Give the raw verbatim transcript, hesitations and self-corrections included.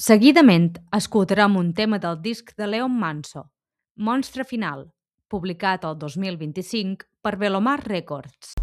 Seguidament escoltarem un tema del disc de Leon Manso, Monstre Final, publicat el dos mil vint-i-cinc per Velomar Records.